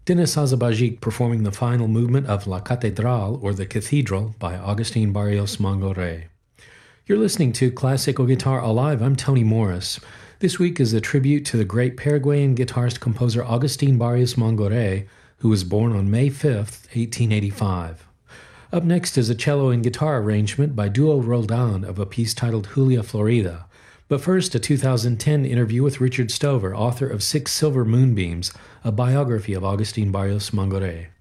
Denis Azabajic performing the final movement of La Cathédrale, or the Cathedral, by Agustín Barrios Mangoré. You're listening to Classical Guitar Alive. I'm Tony Morris. This week is a tribute to the great Paraguayan guitarist-composer Agustín Barrios Mangoré, who was born on May 5, 1885. Up next is a cello and guitar arrangement by Duo Roldan of a piece titled Julia Florida. But first, a 2010 interview with Richard Stover, author of Six Silver Moonbeams, a biography of Agustín Barrios Mangoré.